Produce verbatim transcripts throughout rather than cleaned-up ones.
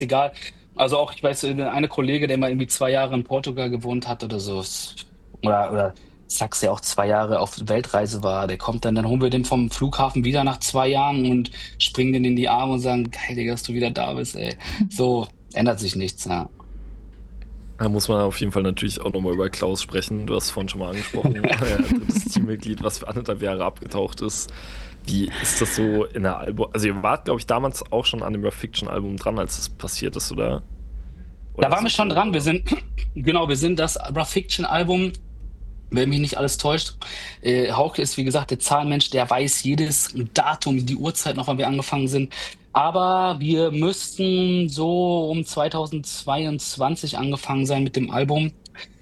egal. Also auch, ich weiß, äh, eine Kollege, der mal irgendwie zwei Jahre in Portugal gewohnt hat oder so, s oder oder Sachs, der auch zwei Jahre auf Weltreise war, der kommt dann dann holen wir den vom Flughafen wieder nach zwei Jahren und springen den in die Arme und sagen: „Geil, Digga, dass du wieder da bist, ey.“ So ändert sich nichts, ja. Da muss man auf jeden Fall natürlich auch noch mal über Klaus sprechen. Du hast vorhin schon mal angesprochen, äh, drittes Teammitglied, was für anderthalb Jahre abgetaucht ist. Wie ist das so in der Album? Also ihr wart, glaube ich, damals auch schon an dem Rough Fiction Album dran, als es passiert ist, oder? Da Oder waren so wir schon grob, dran. Wir oder? sind genau, wir sind das Rough Fiction Album, wenn mich nicht alles täuscht. Äh, Hauke ist, wie gesagt, der Zahlenmensch, der weiß jedes Datum, die Uhrzeit noch, wann wir angefangen sind. Aber wir müssten so um zweitausendzweiundzwanzig angefangen sein mit dem Album.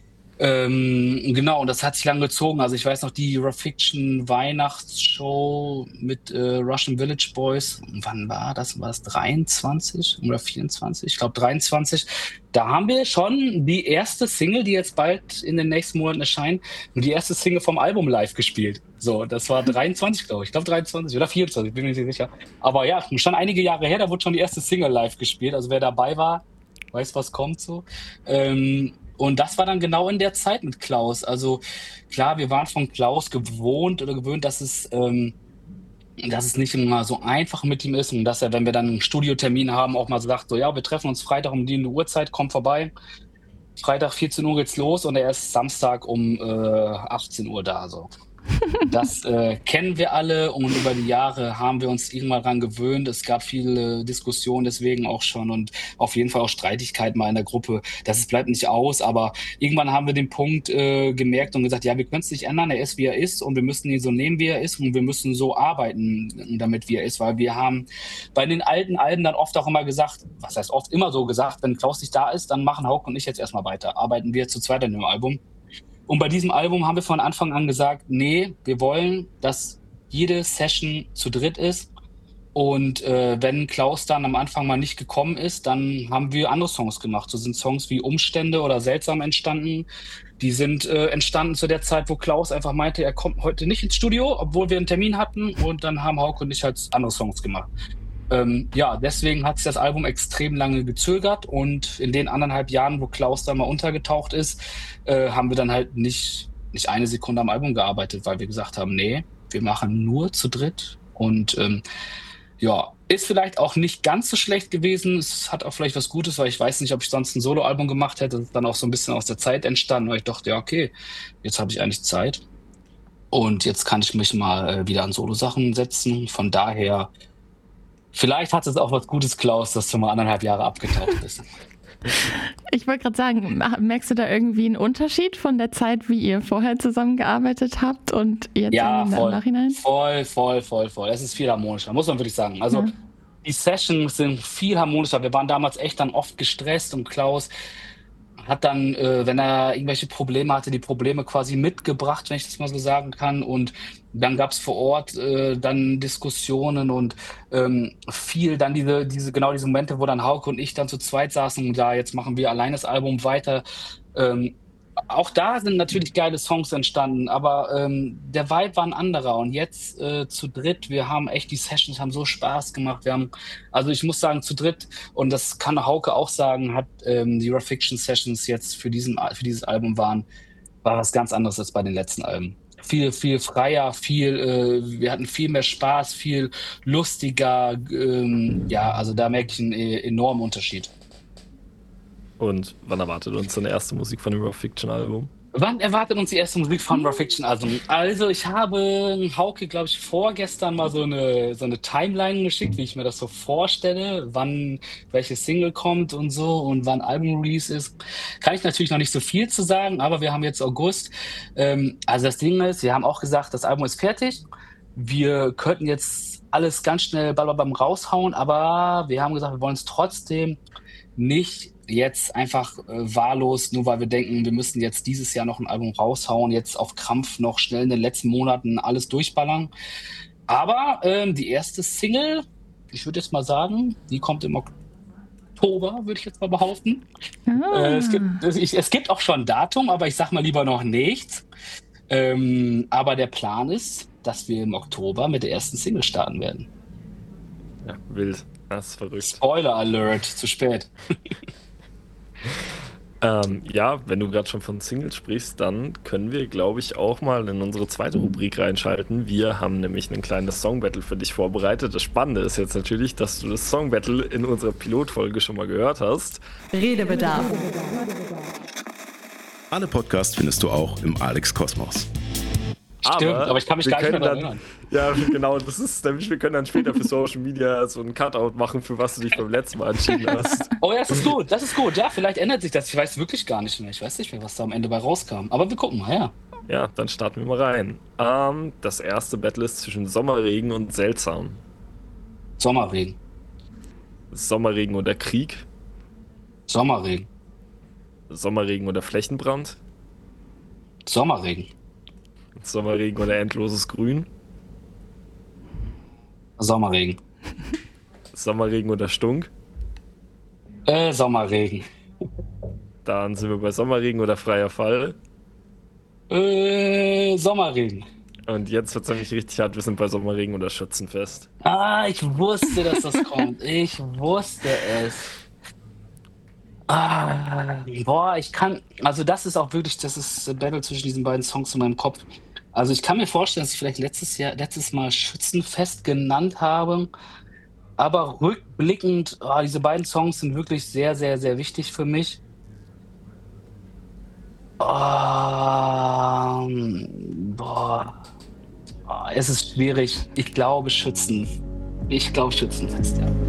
Ähm, genau, und das hat sich lang gezogen. Also ich weiß noch, die Rough Fiction Weihnachtsshow mit äh, Russian Village Boys. Wann war das? War das dreiundzwanzig oder vierundzwanzig? Ich glaube dreiundzwanzig. Da haben wir schon die erste Single, die jetzt bald in den nächsten Monaten erscheint, und die erste Single vom Album live gespielt. So, das war dreiundzwanzig, glaube ich. Ich glaube dreiundzwanzig oder vierundzwanzig, bin mir nicht sicher. Aber ja, schon einige Jahre her, da wurde schon die erste Single live gespielt. Also wer dabei war, weiß, was kommt so. Ähm, und das war dann genau in der Zeit mit Klaus. Also klar, wir waren von Klaus gewohnt oder gewöhnt, dass es, ähm, dass es nicht immer so einfach mit ihm ist und dass er, wenn wir dann einen Studiotermin haben, auch mal sagt, so ja, wir treffen uns Freitag um die und die Uhrzeit, komm vorbei. Freitag vierzehn Uhr geht's los und er ist Samstag um äh, achtzehn Uhr da. So. Das äh, kennen wir alle und über die Jahre haben wir uns irgendwann daran gewöhnt. Es gab viele Diskussionen deswegen auch schon und auf jeden Fall auch Streitigkeiten mal in der Gruppe. Das es bleibt nicht aus, aber irgendwann haben wir den Punkt äh, gemerkt und gesagt, ja, wir können es nicht ändern. Er ist, wie er ist und wir müssen ihn so nehmen, wie er ist und wir müssen so arbeiten, damit wie er ist, weil wir haben bei den alten Alben dann oft auch immer gesagt, was heißt oft immer so gesagt, wenn Klaus nicht da ist, dann machen Hauke und ich jetzt erstmal weiter. Arbeiten wir zu zweit an dem Album. Und bei diesem Album haben wir von Anfang an gesagt, nee, wir wollen, dass jede Session zu dritt ist. Und äh, wenn Klaus dann am Anfang mal nicht gekommen ist, dann haben wir andere Songs gemacht. So sind Songs wie Umstände oder Seltsam entstanden. Die sind äh, entstanden zu der Zeit, wo Klaus einfach meinte, er kommt heute nicht ins Studio, obwohl wir einen Termin hatten. Und dann haben Hauke und ich halt andere Songs gemacht. Ähm, ja, deswegen hat sich das Album extrem lange gezögert und in den anderthalb Jahren, wo Klaus da mal untergetaucht ist, äh, haben wir dann halt nicht, nicht eine Sekunde am Album gearbeitet, weil wir gesagt haben, nee, wir machen nur zu dritt und ähm, ja, ist vielleicht auch nicht ganz so schlecht gewesen. Es hat auch vielleicht was Gutes, weil ich weiß nicht, ob ich sonst ein Soloalbum gemacht hätte. Das ist dann auch so ein bisschen aus der Zeit entstanden, weil ich dachte, ja, okay, jetzt habe ich eigentlich Zeit und jetzt kann ich mich mal äh, wieder an Solo-Sachen setzen. Von daher vielleicht hat es auch was Gutes, Klaus, dass du mal anderthalb Jahre abgetaucht bist. Ich wollte gerade sagen, ma- merkst du da irgendwie einen Unterschied von der Zeit, wie ihr vorher zusammengearbeitet habt und jetzt Ja, im voll, Nachhinein? voll, voll, voll, voll. Es ist viel harmonischer, muss man wirklich sagen. Also Ja. die Sessions sind viel harmonischer. Wir waren damals echt dann oft gestresst und Klaus hat dann, äh, wenn er irgendwelche Probleme hatte, die Probleme quasi mitgebracht, wenn ich das mal so sagen kann. Und dann gab's vor Ort äh, dann Diskussionen und ähm, viel dann diese, diese, genau diese Momente, wo dann Hauke und ich dann zu zweit saßen und da, jetzt machen wir allein das Album weiter. Ähm, auch da sind natürlich geile Songs entstanden, aber ähm, der Vibe war ein anderer. Und jetzt äh, zu dritt, wir haben echt die Sessions, haben so Spaß gemacht. Wir haben, also ich muss sagen, zu dritt, und das kann Hauke auch sagen, hat ähm, die Rough Fiction Sessions jetzt für, diesen, für dieses Album waren, war was ganz anderes als bei den letzten Alben. Viel, viel freier, viel, äh, wir hatten viel mehr Spaß, viel lustiger. Ähm, ja, also da merke ich einen äh, enormen Unterschied. Und wann erwartet uns dann erste Musik von dem Rough Fiction Album? Wann erwartet uns die erste Musik von Rough Fiction? Also, also ich habe Hauke, glaube ich, vorgestern mal so eine, so eine Timeline geschickt, wie ich mir das so vorstelle, wann welche Single kommt und so und wann Album-Release ist. Kann ich natürlich noch nicht so viel zu sagen, aber wir haben jetzt August. Ähm, also das Ding ist, wir haben auch gesagt, das Album ist fertig. Wir könnten jetzt alles ganz schnell blablabla raushauen, aber wir haben gesagt, wir wollen es trotzdem nicht jetzt einfach äh, wahllos, nur weil wir denken, wir müssen jetzt dieses Jahr noch ein Album raushauen, jetzt auf Krampf noch schnell in den letzten Monaten alles durchballern. Aber ähm, die erste Single, ich würde jetzt mal sagen, die kommt im Oktober, würde ich jetzt mal behaupten. Ah. Äh, es, gibt, es, ich, es gibt auch schon ein Datum, aber ich sag mal lieber noch nichts. Ähm, aber der Plan ist, dass wir im Oktober mit der ersten Single starten werden. Ja, wild. Das ist verrückt. Spoiler Alert, zu spät. Ähm, ja, wenn du gerade schon von Singles sprichst, dann können wir, glaube ich, auch mal in unsere zweite Rubrik reinschalten. Wir haben nämlich ein kleines Song-Battle für dich vorbereitet. Das Spannende ist jetzt natürlich, dass du das Song-Battle in unserer Pilotfolge schon mal gehört hast. Redebedarf. Alle Podcasts findest du auch im Alex Kosmos. Stimmt, aber, aber ich kann mich wir gar nicht mehr können daran dann, erinnern. Ja, genau, das ist nämlich, wir können dann später für Social Media so ein Cutout machen, für was du dich beim letzten Mal entschieden hast. Oh ja, das ist gut, das ist gut. Ja, vielleicht ändert sich das. Ich weiß wirklich gar nicht mehr. Ich weiß nicht mehr, was da am Ende bei rauskam. Aber wir gucken mal, ja. Ja, dann starten wir mal rein. Ähm, das erste Battle ist zwischen Sommerregen und Seltsam. Sommerregen. Sommerregen oder Krieg. Sommerregen. Sommerregen oder Flächenbrand. Sommerregen. Sommerregen oder endloses Grün. Sommerregen. Sommerregen oder Stunk. Äh, Sommerregen. Dann sind wir bei Sommerregen oder freier Fall. Äh, Sommerregen. Und jetzt wird es nämlich richtig hart, wir sind bei Sommerregen oder Schützenfest. Ah, ich wusste, dass das kommt. Ich wusste es. Ah, boah, ich kann, also das ist auch wirklich, das ist ein Battle zwischen diesen beiden Songs in meinem Kopf. Also ich kann mir vorstellen, dass ich vielleicht letztes Jahr, letztes Mal Schützenfest genannt habe, aber rückblickend, oh, diese beiden Songs sind wirklich sehr, sehr, sehr wichtig für mich. Oh, boah, oh, es ist schwierig. Ich glaube Schützen. Ich glaube Schützenfest, ja.